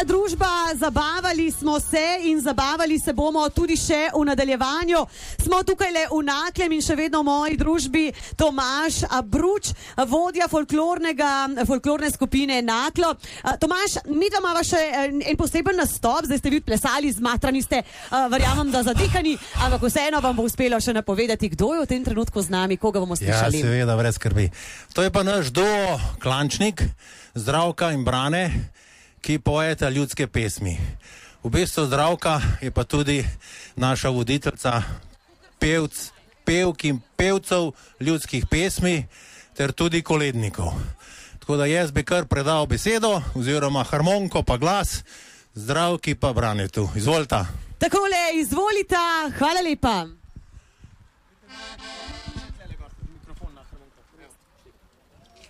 družba, zabavali smo se in zabavali se bomo tudi še v nadaljevanju. Smo tukaj le v Naklem in še vedno v moji družbi Tomaž Abruč, vodja folklorne skupine Naklo. Tomaž, mi da imamo še en poseben nastop, zdaj ste vi plesali, zmatrani ste, verjamem, da zadihani, ampak vseeno vam bo uspelo še napovedati, kdo je v tem trenutku z nami, koga bomo slišali. Ja, seveda, brez skrbi. To je pa naš duo Klančnik, Zdravka in Brane, ki pojeta ljudske pesmi. V bistvu Zdravka je pa tudi naša voditeljica pevk in pevcev ljudskih pesmi ter tudi kolednikov. Tako da jaz bi kar predal besedo oziroma harmoniko pa glas Zdravki pa Branetu. Izvolita. Takole, izvolita, hvala lepa.